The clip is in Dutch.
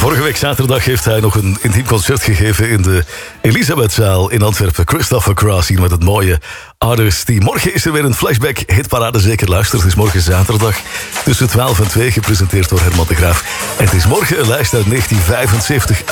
Vorige week zaterdag heeft hij nog een intiem concert gegeven in de Elisabethzaal in Antwerpen. Christopher Cross hier met het mooie Others Team. Morgen is er weer een flashback hitparade. Zeker luister. Het is morgen zaterdag tussen 12 en 2 gepresenteerd door Herman de Graaf. En het is morgen een lijst uit 1975.